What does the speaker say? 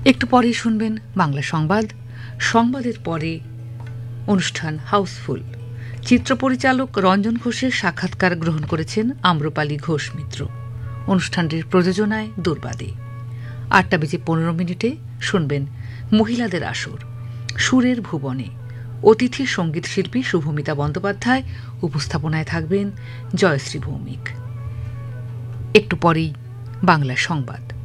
একটু পরেই শুনবেন বাংলা সংবাদ। সংবাদের পরে অনুষ্ঠান হাউসফুল। চিত্র পরিচালক রঞ্জন ঘোষের সাক্ষাৎকার গ্রহণ করেছেন আম্রপালি ঘোষ মিত্র। অনুষ্ঠানটির প্রযোজনায় দুর্বাদে। 8:15 শুনবেন মহিলাদের আসর, সুরের ভুবনে। অতিথি সঙ্গীত শিল্পী শুভমিতা বন্দ্যোপাধ্যায়, উপস্থাপনায় থাকবেন জয়শ্রী ভৌমিক। একটু পরেই বাংলা সংবাদ।